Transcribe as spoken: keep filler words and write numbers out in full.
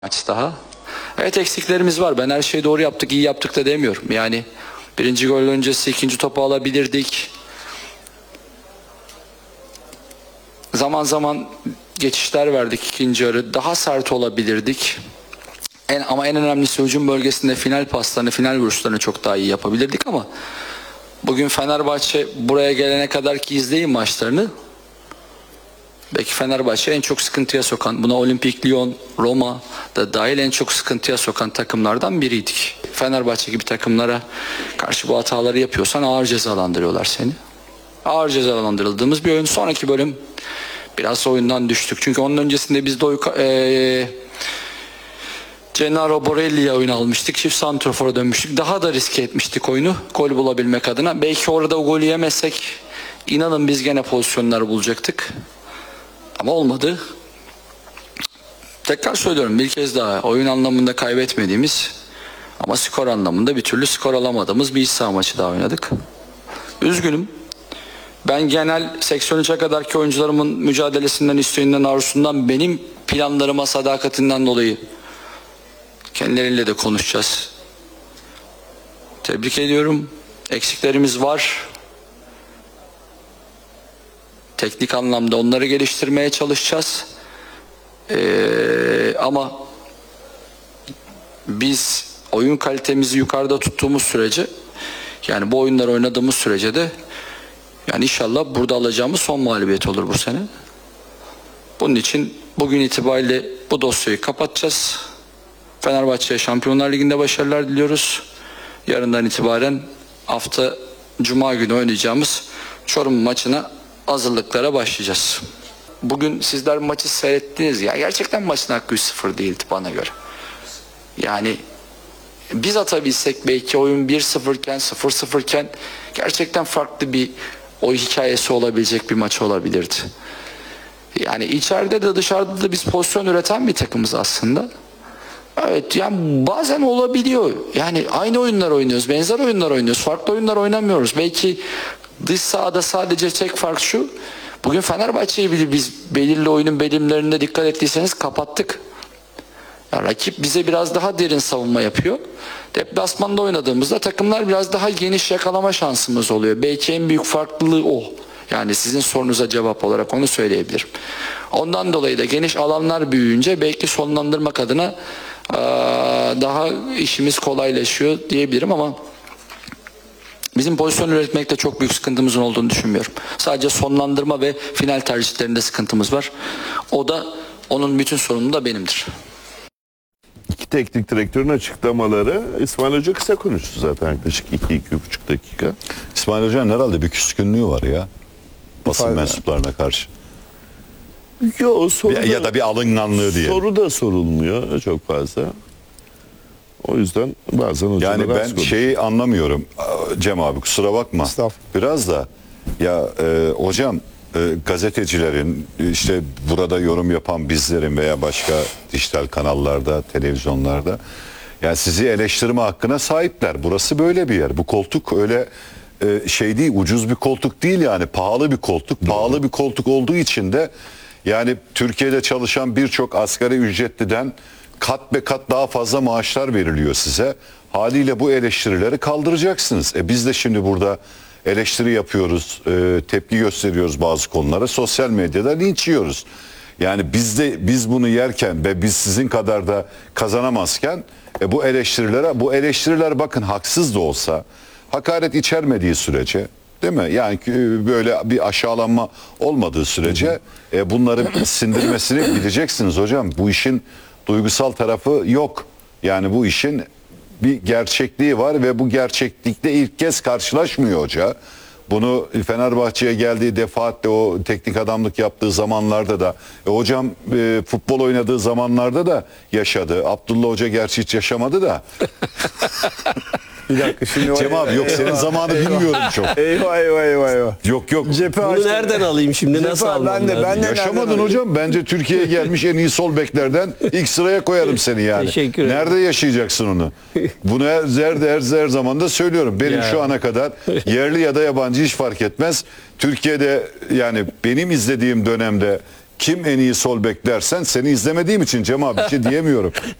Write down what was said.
Maç daha. Evet, eksiklerimiz var. Ben her şeyi doğru yaptık, iyi yaptık da demiyorum. Yani birinci gol öncesi ikinci topu alabilirdik. Zaman zaman geçişler verdik ikinci yarı. Daha sert olabilirdik. En, ama en önemlisi hücum bölgesinde final paslarını, final vuruşlarını çok daha iyi yapabilirdik ama bugün Fenerbahçe buraya gelene kadar ki izleyin maçlarını. Belki Fenerbahçe en çok sıkıntıya sokan, buna Olimpik Lyon, Roma da dahil en çok sıkıntıya sokan takımlardan biriydik. Fenerbahçe gibi takımlara karşı bu hataları yapıyorsan ağır cezalandırıyorlar seni. Ağır cezalandırıldığımız bir oyun. Sonraki bölüm biraz oyundan düştük. Çünkü onun öncesinde biz de ee, Gennaro Borelli'ye oyun almıştık. Çift santrofora dönmüştük. Daha da riske etmiştik oyunu gol bulabilmek adına. Belki orada o golü yemesek inanın biz gene pozisyonlar bulacaktık. Ama olmadı. Tekrar söylüyorum bir kez daha, oyun anlamında kaybetmediğimiz ama skor anlamında bir türlü skor alamadığımız bir iç saha maçı daha oynadık. Üzgünüm. Ben genel seksen üçe kadarki oyuncularımın mücadelesinden, isteğinden, arzusundan, benim planlarıma sadakatinden dolayı kendileriyle de konuşacağız. Tebrik ediyorum. Eksiklerimiz var. Teknik anlamda onları geliştirmeye çalışacağız. Ee, ama biz oyun kalitemizi yukarıda tuttuğumuz sürece, yani bu oyunları oynadığımız sürece de yani inşallah burada alacağımız son mağlubiyet olur bu sene. Bunun için bugün itibariyle bu dosyayı kapatacağız. Fenerbahçe'ye Şampiyonlar Ligi'nde başarılar diliyoruz. Yarından itibaren hafta Cuma günü oynayacağımız Çorum maçına hazırlıklara başlayacağız. Bugün sizler maçı seyrettiniz ya, gerçekten maçın hakkı üç sıfır değildi bana göre. Yani biz atabilsek belki oyun bir sıfır iken, sıfır sıfır iken gerçekten farklı bir o hikayesi olabilecek bir maç olabilirdi. Yani içeride de dışarıda da biz pozisyon üreten bir takımız aslında. Evet, yani bazen olabiliyor. Yani aynı oyunlar oynuyoruz, benzer oyunlar oynuyoruz, farklı oyunlar oynamıyoruz. Belki dış sahada sadece tek fark şu: bugün Fenerbahçe'yi bile biz belirli oyunun bölümlerinde dikkat ettiyseniz kapattık. Yani rakip bize biraz daha derin savunma yapıyor. Deplasmanda oynadığımızda takımlar biraz daha geniş yakalama şansımız oluyor. Belki en büyük farklılığı o. Yani sizin sorunuza cevap olarak onu söyleyebilirim. Ondan dolayı da geniş alanlar büyüyünce belki sonlandırmak adına daha işimiz kolaylaşıyor diyebilirim ama bizim pozisyon üretmekte çok büyük sıkıntımızın olduğunu düşünmüyorum. Sadece sonlandırma ve final tercihlerinde sıkıntımız var. O da, onun bütün sorunu da benimdir. İki teknik direktörün açıklamaları, İsmail Hoca kısa konuştu zaten, yaklaşık iki iki buçuk dakika. İsmail Hoca'nın herhalde bir küskünlüğü var ya, basın Efendim? mensuplarına karşı. Yo, soru Ya, da, ya da bir alınganlığı diye. soru da sorulmuyor çok fazla. O yüzden bazen hocalar Yani az ben konuşuyor. şeyi anlamıyorum Cem abi, kusura bakma. Biraz da ya e, hocam e, gazetecilerin, işte burada yorum yapan bizlerin veya başka dijital kanallarda, televizyonlarda, yani sizi eleştirme hakkına sahipler. Burası böyle bir yer. Bu koltuk öyle e, şey değil, ucuz bir koltuk değil, yani pahalı bir koltuk. Doğru. Pahalı bir koltuk olduğu için de yani Türkiye'de çalışan birçok asgari ücretliden kat be kat daha fazla maaşlar veriliyor size. Haliyle bu eleştirileri kaldıracaksınız. E biz de şimdi burada eleştiri yapıyoruz, e, tepki gösteriyoruz bazı konulara. Sosyal medyada linç yiyoruz. Yani biz de biz bunu yerken ve biz sizin kadar da kazanamazken e, bu eleştirilere, bu eleştiriler bakın haksız da olsa, hakaret içermediği sürece, değil mi? Yani böyle bir aşağılanma olmadığı sürece e, bunları sindirmesini bileceksiniz hocam. Bu işin duygusal tarafı yok. Yani bu işin bir gerçekliği var ve bu gerçeklikle ilk kez karşılaşmıyor hoca. Bunu Fenerbahçe'ye geldiği defaatle, o teknik adamlık yaptığı zamanlarda da, e, hocam e, futbol oynadığı zamanlarda da yaşadı. Abdullah Hoca gerçi hiç yaşamadı da. Bir dakika şimdi. Cem abi yok, senin zamanı bilmiyorum çok. Eyvah eyvah eyvah eyvah. Yok yok. Cephe Bunu açtı. nereden alayım şimdi? Cephe, Nasıl almam ben de, lazım? ben de Yaşamadın hocam. Bence Türkiye'ye gelmiş en iyi sol beklerden ilk sıraya koyarım seni yani. Teşekkür ederim. Nerede yaşayacaksın onu? Bunu her, her, her, her zaman da söylüyorum. Benim Ya. şu ana kadar yerli ya da yabancı hiç fark etmez. Türkiye'de, yani benim izlediğim dönemde kim en iyi sol bek dersen seni izlemediğim için Cem abi bir şey diyemiyorum.